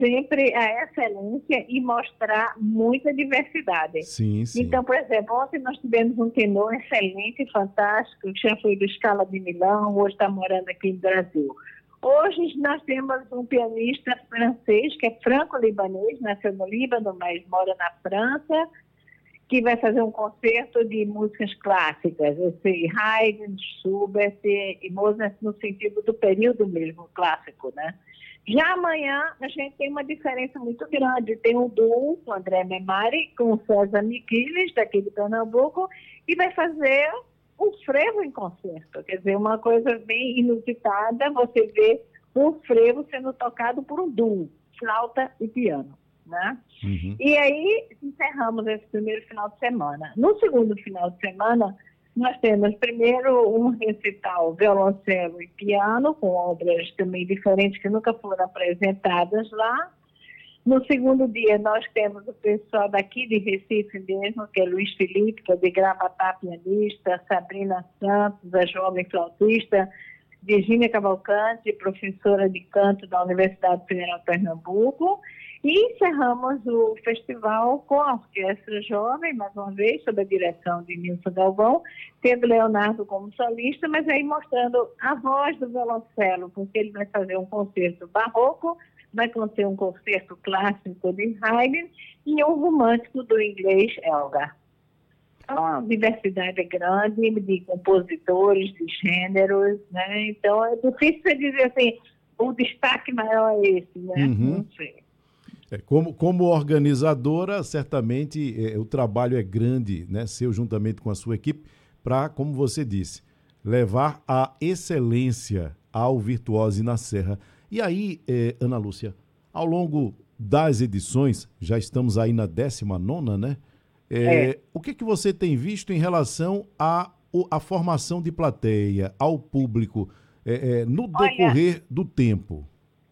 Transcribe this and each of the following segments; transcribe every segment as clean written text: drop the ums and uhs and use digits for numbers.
sempre a excelência e mostrar muita diversidade. Sim, sim. Então, por exemplo, ontem nós tivemos um tenor excelente, fantástico, que já foi do Scala de Milão, hoje está morando aqui no Brasil. Hoje nós temos um pianista francês, que é franco-libanês, nasceu no Líbano, mas mora na França, que vai fazer um concerto de músicas clássicas, Haydn, Schubert e Mozart, no sentido do período mesmo clássico, né? Já amanhã a gente tem uma diferença muito grande. Tem um duo com o André Memari, com o César Miquiles, daqui de Pernambuco, e vai fazer um frevo em concerto. Quer dizer, uma coisa bem inusitada, você vê um frevo sendo tocado por um duo, flauta e piano, né? Uhum. E aí encerramos esse primeiro final de semana. No segundo final de semana, nós temos primeiro um recital violoncelo e piano, com obras também diferentes que nunca foram apresentadas lá. No segundo dia, nós temos o pessoal daqui de Recife mesmo, que é Luiz Felipe, que é de Gravatá, pianista, Sabrina Santos, a jovem flautista, Virgínia Cavalcante, professora de canto da Universidade Federal de Pernambuco. E encerramos o festival com a Orquestra Jovem, mais uma vez, sob a direção de Nilson Galvão, tendo Leonardo como solista, mas aí mostrando a voz do violoncelo, porque ele vai fazer um concerto barroco, vai ter um concerto clássico de Haydn e um romântico do inglês Elgar. Então, a diversidade é grande de compositores, de gêneros, né? Então, é difícil você dizer assim, o destaque maior é esse, né? Uhum. Não sei. Como organizadora, certamente o trabalho é grande, né, seu juntamente com a sua equipe, para, como você disse, levar a excelência ao Virtuose na Serra. E aí, Ana Lúcia, ao longo das edições, já estamos aí na 19ª, né? O que você tem visto em relação à formação de plateia, ao público, no decorrer do tempo?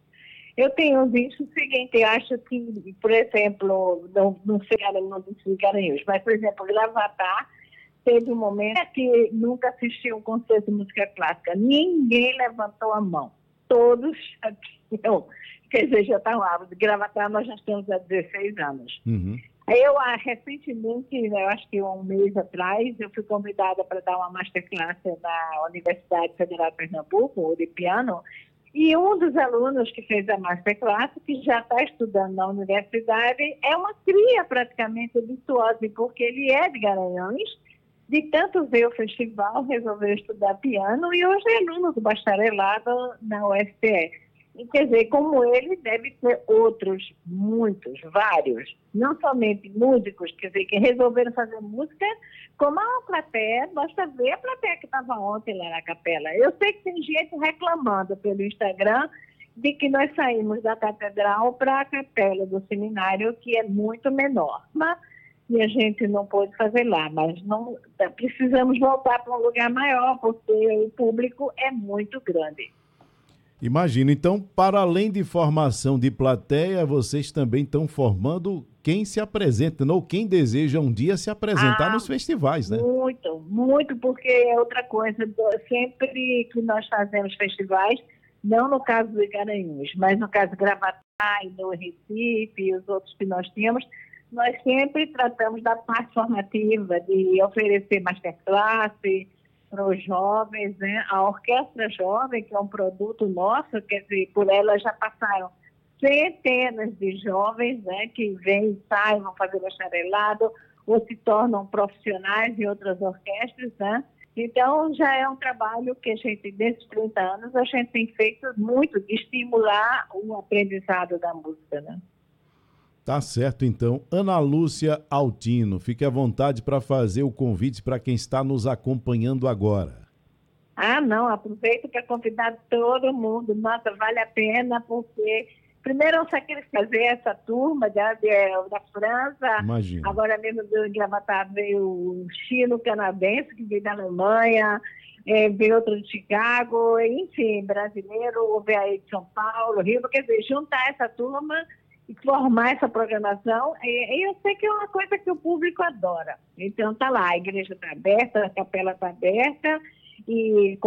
Eu tenho visto o seguinte, eu acho que, por exemplo, não sei Garanhuns, mas, por exemplo, Gravatá teve um momento que nunca assistiu um concerto de música clássica. Ninguém levantou a mão. Todos sabiam. Quer dizer, já está lá. De Gravatá nós já estamos há 16 anos. Uhum. Eu, recentemente, eu acho que um mês atrás, eu fui convidada para dar uma masterclass na Universidade Federal de Pernambuco, de piano, e um dos alunos que fez a masterclass, que já está estudando na universidade, é uma cria praticamente virtuosa, porque ele é de Garanhuns, de tanto ver o festival, resolveu estudar piano e hoje é aluno do bacharelado na UFPE. E, quer dizer, como ele, deve ter outros, muitos, vários, não somente músicos, quer dizer, que resolveram fazer música, como a plateia, basta ver a plateia que estava ontem lá na capela. Eu sei que tem gente reclamando pelo Instagram de que nós saímos da catedral para a capela do seminário, que é muito menor, e a gente não pôde fazer lá, mas não precisamos voltar para um lugar maior, porque o público é muito grande. Imagino. Então, para além de formação de plateia, vocês também estão formando quem se apresenta, ou quem deseja um dia se apresentar nos festivais, né? Muito, muito, porque é outra coisa. Sempre que nós fazemos festivais, não no caso do Garanhuns, mas no caso de Gravatá e no Recife e os outros que nós temos, nós sempre tratamos da parte formativa, de oferecer masterclass para os jovens, né? A Orquestra Jovem, que é um produto nosso, quer dizer, por ela já passaram centenas de jovens, né, que vêm, saem, vão fazer bacharelado ou se tornam profissionais em outras orquestras, né? Então, já é um trabalho que a gente, desses 30 anos, a gente tem feito muito de estimular o aprendizado da música, né? Tá certo, então. Ana Lúcia Altino, fique à vontade para fazer o convite para quem está nos acompanhando agora. Não, aproveito para convidar todo mundo. Nossa, vale a pena, porque primeiro é um sacrifício fazer essa turma da França. Imagina. Agora mesmo do Gravatá veio o chino-canadense, que veio da Alemanha, veio outro de Chicago, enfim, brasileiro, veio aí de São Paulo, Rio. Quer dizer, juntar essa turma e formar essa programação, e eu sei que é uma coisa que o público adora. Então, tá lá, a igreja está aberta, a capela está aberta, e